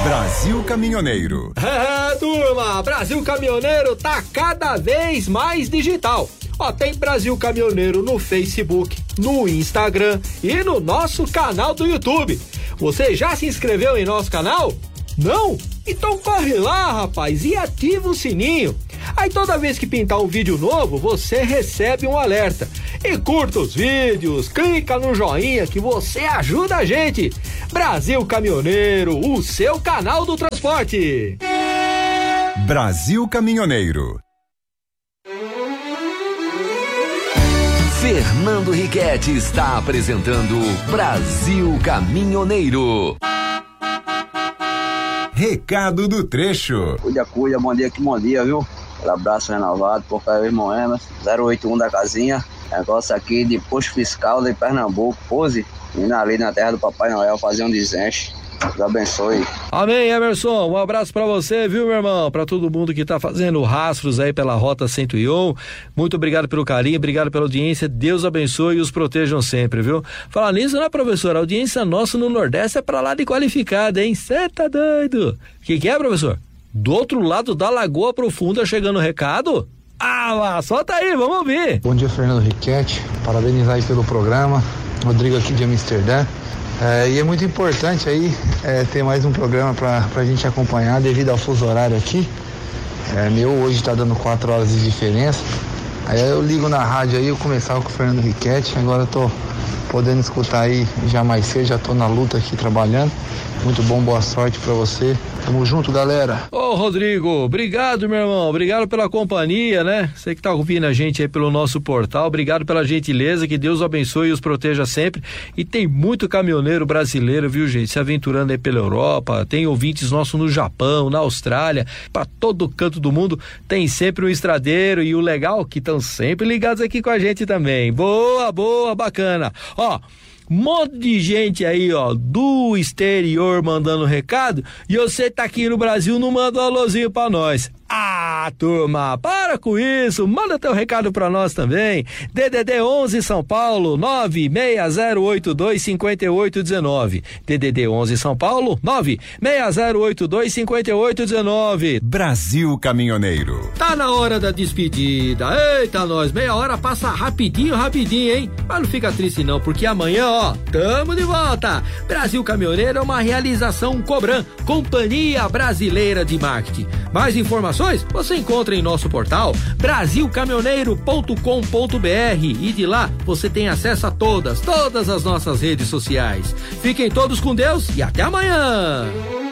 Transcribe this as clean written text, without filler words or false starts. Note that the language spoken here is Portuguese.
Brasil Caminhoneiro. Turma, Brasil Caminhoneiro tá cada vez mais digital. Ó, tem Brasil Caminhoneiro no Facebook, no Instagram e no nosso canal do YouTube. Você já se inscreveu em nosso canal? Não? Então corre lá, rapaz, e ativa o sininho. Aí toda vez que pintar um vídeo novo, você recebe um alerta. E curta os vídeos, clica no joinha que você ajuda a gente. Brasil Caminhoneiro, o seu canal do transporte. Brasil Caminhoneiro. Fernando Riquetti está apresentando Brasil Caminhoneiro. Recado do trecho. Cuida, bom dia, viu? Abraço renovado, por Caio Moemas, 081 da casinha. Negócio aqui de posto fiscal de Pernambuco, Pose, indo ali na terra do Papai Noel fazer um desenche. Deus abençoe. Amém, Emerson. Um abraço pra você, viu, meu irmão? Pra todo mundo que tá fazendo rastros aí pela Rota 101. Muito obrigado pelo carinho, obrigado pela audiência. Deus abençoe e os protejam sempre, viu? Falar nisso, né, professor? A audiência nossa no Nordeste é pra lá de qualificada, hein? Cê tá doido? O que é, professor? Do outro lado da Lagoa Profunda chegando o recado? Ah, lá, solta aí, vamos ouvir. Bom dia, Fernando Riquetti. Parabenizar aí pelo programa. Rodrigo aqui de Amsterdã. E é muito importante aí ter mais um programa pra gente acompanhar devido ao fuso horário aqui. Meu hoje tá dando 4 horas de diferença. Aí eu ligo na rádio aí, eu começava com o Fernando Riquetti, agora eu tô podendo escutar aí já mais cedo, já tô na luta aqui trabalhando. Muito bom, boa sorte pra você. Tamo junto, galera. Ô, Rodrigo, obrigado, meu irmão. Obrigado pela companhia, né? Você que tá ouvindo a gente aí pelo nosso portal. Obrigado pela gentileza, que Deus abençoe e os proteja sempre. E tem muito caminhoneiro brasileiro, viu, gente? Se aventurando aí pela Europa. Tem ouvintes nossos no Japão, na Austrália, pra todo canto do mundo. Tem sempre um estradeiro e o legal que estão sempre ligados aqui com a gente também. Boa, bacana. Ó, monte de gente aí, ó, do exterior mandando recado, e você tá aqui no Brasil, não manda um alôzinho pra nós. Ah, turma, para com isso, manda teu recado pra nós também. DDD 11 São Paulo 960825819. DDD 11 São Paulo 960825819. Brasil Caminhoneiro. Tá na hora da despedida. Eita, nós, meia hora passa rapidinho, hein? Mas não fica triste não, porque amanhã, ó, tamo de volta. Brasil Caminhoneiro é uma realização Cobram, Companhia Brasileira de Marketing. Mais informações você encontra em nosso portal brasilcaminhoneiro.com.br e de lá você tem acesso a todas as nossas redes sociais. Fiquem todos com Deus e até amanhã.